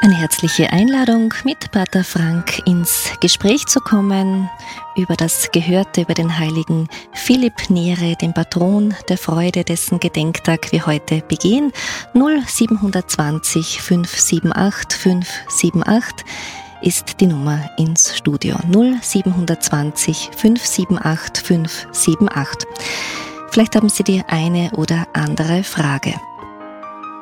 Eine herzliche Einladung, mit Pater Frank ins Gespräch zu kommen über das Gehörte, über den heiligen Philipp Neri, den Patron der Freude, dessen Gedenktag wir heute begehen. 0720 578 578 ist die Nummer ins Studio. 0720 578 578. Vielleicht haben Sie die eine oder andere Frage.